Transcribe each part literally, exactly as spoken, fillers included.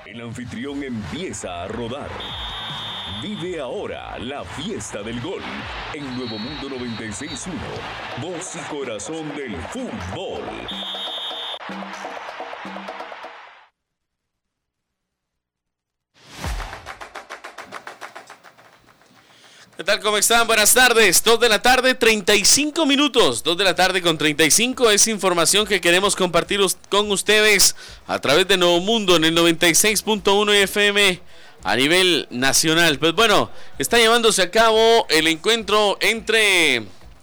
El anfitrión empieza a rodar. Vive ahora la fiesta del gol en Nuevo Mundo noventa y seis punto uno, voz y corazón del fútbol. ¿Qué tal? ¿Cómo están? Buenas tardes. dos de la tarde, treinta y cinco minutos. dos de la tarde con treinta y cinco es información que queremos compartir con ustedes a través de Nuevo Mundo en el noventa y seis punto uno F M a nivel nacional. Pues bueno, está llevándose a cabo el encuentro entre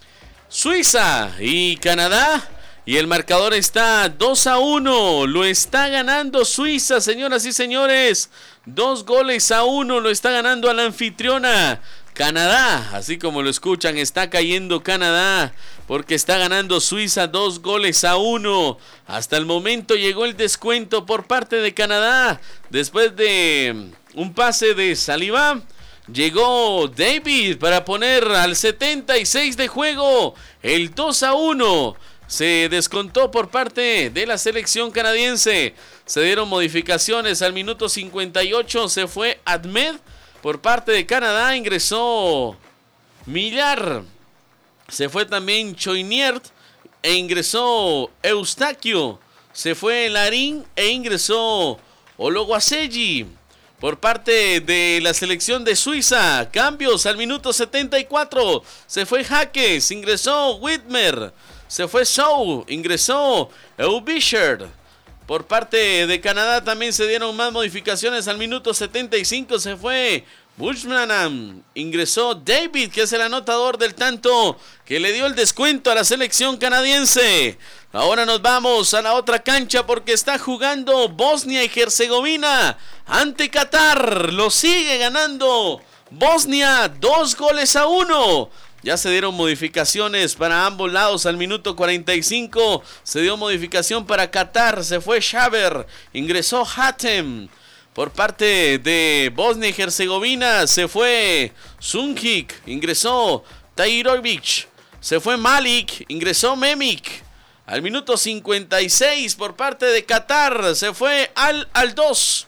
Suiza y Canadá. Y el marcador está dos a uno. Lo está ganando Suiza, señoras y señores. Dos goles a uno. Lo está ganando a la anfitriona Canadá. Así como lo escuchan, está cayendo Canadá. Porque está ganando Suiza dos goles a uno. Hasta el momento llegó el descuento por parte de Canadá. Después de un pase de Saliba, llegó David para poner al setenta y seis de juego el dos a uno. Se descontó por parte de la selección canadiense. Se dieron modificaciones al minuto cincuenta y ocho. Se fue Ahmed por parte de Canadá. Ingresó Millar. Se fue también Choiniert e ingresó Eustaquio. Se fue Larín e ingresó Ologuaselli. Por parte de la selección de Suiza, cambios al minuto setenta y cuatro. Se fue Jaques, ingresó Whitmer. Se fue Shaw, ingresó Eubischer. Por parte de Canadá también se dieron más modificaciones al minuto setenta y cinco. Se fue Bushmanam, ingresó David, que es el anotador del tanto que le dio el descuento a la selección canadiense. Ahora nos vamos a la otra cancha porque está jugando Bosnia y Herzegovina ante Qatar. Lo sigue ganando Bosnia, dos goles a uno. Ya se dieron modificaciones para ambos lados al minuto cuarenta y cinco. Se dio modificación para Qatar. Se fue Shaver. Ingresó Hatem. Por parte de Bosnia y Herzegovina se fue Sunjic. Ingresó Tahirovic. Se fue Malik. Ingresó Memik. Al minuto cincuenta y seis por parte de Qatar se fue Al Aldos.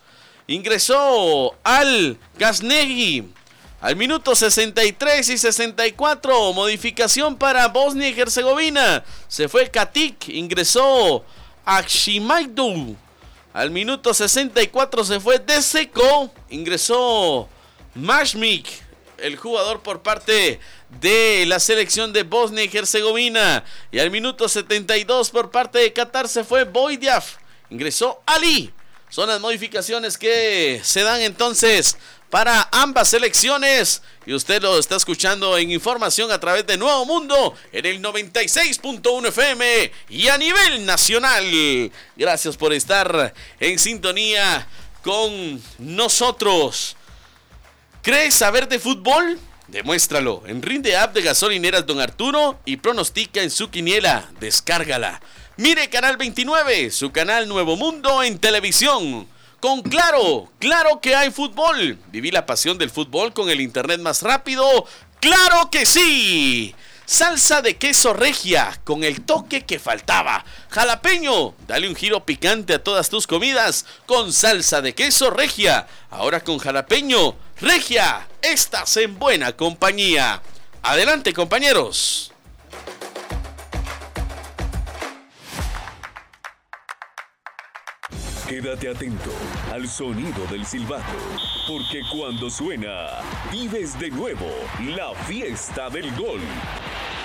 Ingresó Al Gaznegi. Al minuto sesenta y tres y sesenta y cuatro, modificación para Bosnia y Herzegovina. Se fue Katic, ingresó Akshimaidou. Al minuto sesenta y cuatro se fue Deseko, ingresó Mashmik, el jugador por parte de la selección de Bosnia y Herzegovina. Y al minuto setenta y dos por parte de Qatar se fue Boydiaf, ingresó Ali. Son las modificaciones que se dan entonces para ambas selecciones, y usted lo está escuchando en información a través de Nuevo Mundo en el noventa y seis punto uno F M y a nivel nacional. Gracias por estar en sintonía con nosotros. ¿Crees saber de fútbol? Demuéstralo en Rinde App de Gasolineras Don Arturo y pronostica en su quiniela. Descárgala. Mire Canal veintinueve, su canal Nuevo Mundo en televisión. Con Claro, claro que hay fútbol. Viví la pasión del fútbol con el internet más rápido. ¡Claro que sí! Salsa de queso regia con el toque que faltaba. Jalapeño, dale un giro picante a todas tus comidas con salsa de queso regia. Ahora con jalapeño regia, estás en buena compañía. Adelante, compañeros. Quédate atento al sonido del silbato, porque cuando suena, vives de nuevo la fiesta del gol.